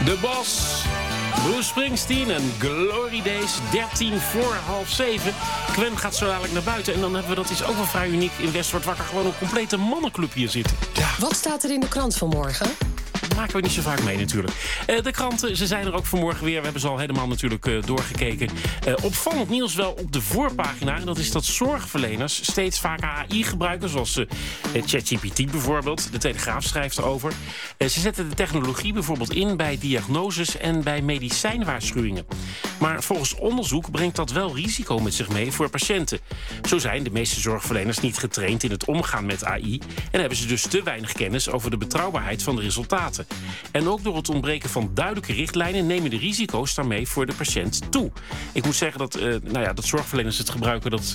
De Bos, Bruce Springsteen en Glory Days, 7:13. Gwen gaat zo dadelijk naar buiten. En dan hebben we, dat is ook wel vrij uniek, in Westwoord Wakker gewoon een complete mannenclub hier zitten. Ja. Wat staat er in de krant vanmorgen? Dat maken we niet zo vaak mee natuurlijk. De kranten, ze zijn er ook vanmorgen weer. We hebben ze al helemaal natuurlijk doorgekeken. Opvallend nieuws wel op de voorpagina. En dat is dat zorgverleners steeds vaker AI gebruiken. Zoals ChatGPT bijvoorbeeld. De Telegraaf schrijft erover. Ze zetten de technologie bijvoorbeeld in bij diagnoses en bij medicijnwaarschuwingen. Maar volgens onderzoek brengt dat wel risico met zich mee voor patiënten. Zo zijn de meeste zorgverleners niet getraind in het omgaan met AI. En hebben ze dus te weinig kennis over de betrouwbaarheid van de resultaten. En ook door het ontbreken van duidelijke richtlijnen nemen de risico's daarmee voor de patiënt toe. Ik moet zeggen dat zorgverleners het gebruiken, dat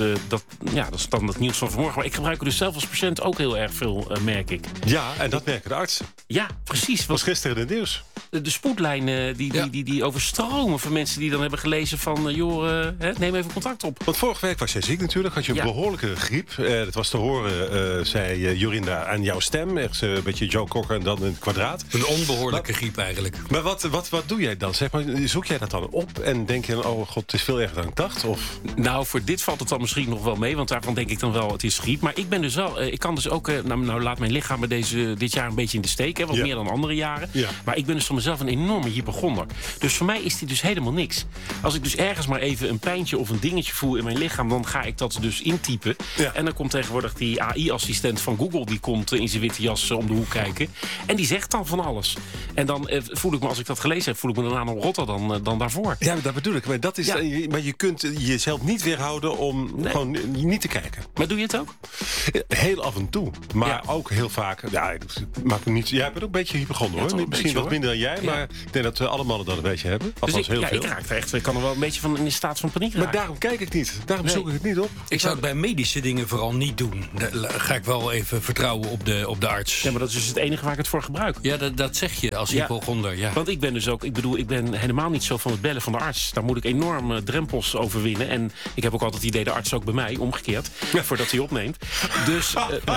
is dan het nieuws van vanmorgen. Maar ik gebruik het dus zelf als patiënt ook heel erg veel, merk ik. Ja, en dat merken de artsen. Ja, precies. Dat was gisteren in het nieuws. De spoedlijnen die overstromen van mensen die dan hebben gelezen van... neem even contact op. Want vorige week was jij ziek natuurlijk, had je een behoorlijke griep. Dat was te horen, zei Jorinda, aan jouw stem. Echt een beetje Joe Cocker en dan in het kwadraat. Een onbehoorlijke griep eigenlijk. Maar wat doe jij dan? Zeg maar, zoek jij dat dan op en denk je dan... oh god, het is veel erger dan ik dacht? Of? Nou, voor dit valt het dan misschien nog wel mee. Want daarvan denk ik dan wel, het is griep. Maar ik ben dus wel... ik kan dus ook... laat mijn lichaam me dit jaar een beetje in de steek. Wat meer dan andere jaren. Ja. Maar ik ben dus van mezelf een enorme hypochonder. Dus voor mij is dit dus helemaal niks. Als ik dus ergens maar even een pijntje of een dingetje voel in mijn lichaam... dan ga ik dat dus intypen. Ja. En dan komt tegenwoordig die AI-assistent van Google... die komt in zijn witte jas om de hoek kijken. En die zegt dan van alles. En dan voel ik me, als ik dat gelezen heb... voel ik me daarna nog rotter dan daarvoor. Ja, dat bedoel ik. Maar, maar je kunt jezelf niet weerhouden om gewoon niet te kijken. Maar doe je het ook? Heel af en toe. Maar ook heel vaak... Ja, maakt me niet... Jij bent ook een beetje hypochonder, hoor. Misschien beetje, wat minder dan jij, maar ik denk dat we alle mannen dat een beetje hebben. Dus heel veel. Ik raak er echt... Ik kan er wel een beetje van in de staat van paniek raken. Maar daarom kijk ik niet. Daarom zoek ik het niet op. Ik zou het bij medische dingen vooral niet doen. Daar ga ik wel even vertrouwen op de arts. Ja, maar dat is dus het enige waar ik het voor gebruik. Ja, dat zeg je als hypochonder. Ja. Want ik ben dus ook... Ik ben helemaal niet zo van het bellen van de arts. Daar moet ik enorme drempels overwinnen. En ik heb ook altijd het idee, de arts ook bij mij, omgekeerd. Voordat hij opneemt. Dus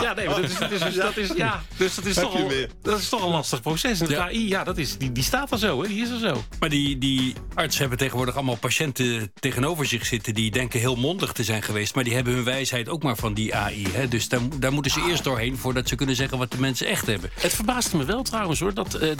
dat is toch een lastig proces. En de AI, die staat er zo, hè? Die is er zo. Maar die artsen hebben tegenwoordig allemaal patiënten tegenover zich zitten... die denken heel mondig te zijn geweest... maar die hebben hun wijsheid ook maar van die AI. Hè? Dus daar moeten ze eerst doorheen... voordat ze kunnen zeggen wat de mensen echt hebben. Het verbaasde me wel trouwens, hoor...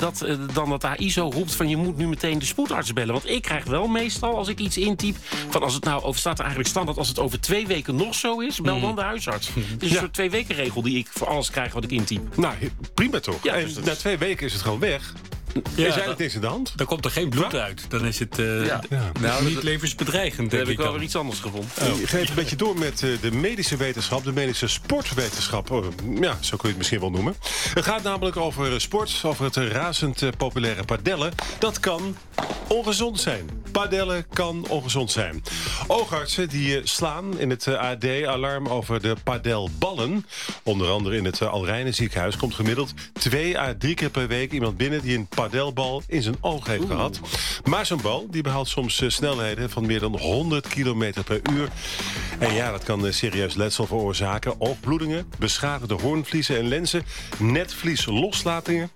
dat AI zo roept van... je moet nu meteen de spoedarts bellen. Want ik krijg wel meestal, als ik iets intyp... van als het nou over staat er eigenlijk standaard... als het over 2 weken nog zo is, bel dan de huisarts. Het is een soort 2-weken-regel die ik voor alles krijg wat ik intyp. Nou, prima toch? Ja, en na 2 weken is het gewoon weg. Is eigenlijk niks aan de hand? Dan komt er geen bloed uit. Dan is het niet levensbedreigend. Dan heb ik wel weer iets anders gevonden. Je geeft een beetje door met de medische wetenschap, de medische sportwetenschap. Ja, zo kun je het misschien wel noemen. Het gaat namelijk over sport, over het razend populaire padellen. Dat kan ongezond zijn. Padellen kan ongezond zijn. Oogartsen die slaan in het AD alarm over de padelballen. Onder andere in het Alrijnen ziekenhuis komt gemiddeld 2 à 3 keer per week iemand binnen die een padelbal in zijn oog heeft gehad. Maar zo'n bal die behaalt soms snelheden van meer dan 100 km per uur. En ja, dat kan serieus letsel veroorzaken. Oogbloedingen, beschadigde hoornvliezen en lenzen, netvlieslosslatingen.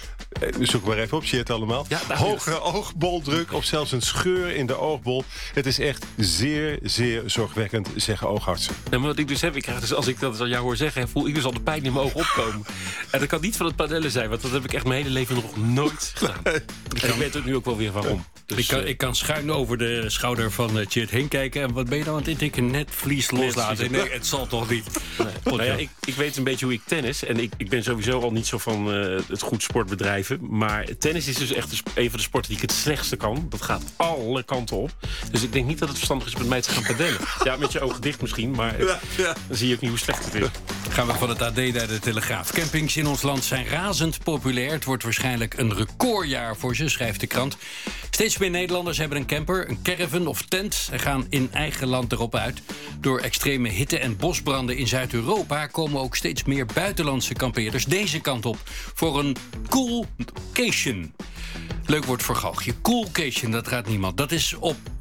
Zoek maar even op, shit allemaal. Ja, hoge oogboldruk of zelfs een scheur in de oogbol. Het is echt zeer, zeer zorgwekkend, zeggen oogartsen. En wat ik dus heb, als ik dat aan jou hoor zeggen... voel ik dus al de pijn in mijn oog opkomen. En dat kan niet van het padellen zijn, want dat heb ik echt mijn hele leven nog nooit gedaan. En ik weet ook nu ook wel weer waarom. Dus, ik kan schuin over de schouder van Tjeerd heen kijken. En wat ben je dan aan het intikken? Netvlies loslaten. Nee, het zal toch niet. Nee. Ik weet een beetje hoe ik tennis. En ik ben sowieso al niet zo van het goed sportbedrijven. Maar tennis is dus echt een van de sporten die ik het slechtste kan. Dat gaat alle kanten op. Dus ik denk niet dat het verstandig is met mij te gaan padellen. Ja, met je ogen dicht misschien. Maar dan zie je ook niet hoe slecht het is. Gaan we van het AD naar de Telegraaf. Campings in ons land zijn razend populair. Het wordt waarschijnlijk een recordjaar voor ze, schrijft de krant. Steeds meer Nederlanders hebben een camper, een caravan of tent... en gaan in eigen land erop uit. Door extreme hitte en bosbranden in Zuid-Europa... komen ook steeds meer buitenlandse kampeerders deze kant op... voor een coolcation. Leuk woord voor galgje. Coolcation, dat gaat niemand. Dat is op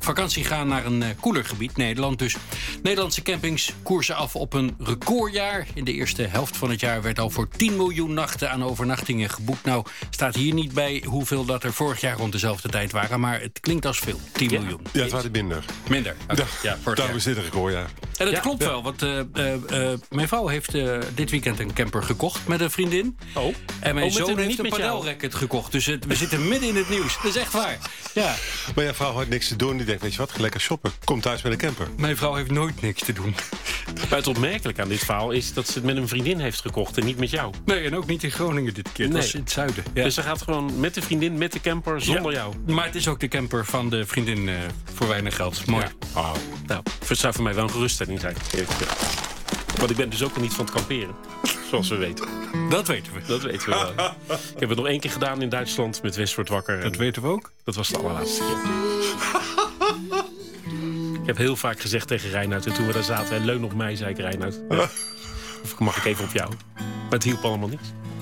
vakantie gaan naar een koeler gebied, Nederland dus. Nederlandse campings koersen af op een recordjaar. In de eerste helft van het jaar werd al voor 10 miljoen nachten aan overnachtingen geboekt. Nou, staat hier niet bij hoeveel dat er vorig jaar rond dezelfde tijd waren, maar het klinkt als veel. 10 miljoen. Ja, het waren minder. Minder. Okay. Daarom is dit een record, ja. En het klopt wel, want mijn vrouw heeft dit weekend een camper gekocht met een vriendin. Oh. En mijn zoon heeft een met jou. padelracket gekocht. Dus we zitten midden in het nieuws. Dat is echt waar. Ja. Maar jouw vrouw had niks te doen. Die denkt, weet je wat, ga lekker shoppen. Kom thuis met een camper. Mijn vrouw heeft nooit niks te doen. Maar het opmerkelijke aan dit verhaal is dat ze het met een vriendin heeft gekocht en niet met jou. Nee, en ook niet in Groningen dit keer. Nee. Dat is in het zuiden. Ja. Dus ze gaat gewoon met de vriendin, met de camper, zonder jou. Maar het is ook de camper van de vriendin voor weinig geld. Mooi. Ja. Oh. Nou, het zou voor mij wel een geruststelling zijn. Want ik ben dus ook al niet van het kamperen. Zoals we weten. Dat weten we. Dat weten we wel. Ik heb het nog 1 keer gedaan in Duitsland met West wordt wakker. Dat weten we ook. Dat was de allerlaatste keer. Ik heb heel vaak gezegd tegen Reinoud. En toen we daar zaten, leun op mij, zei ik Reinoud. Of mag ik even op jou? Maar het hielp allemaal niks.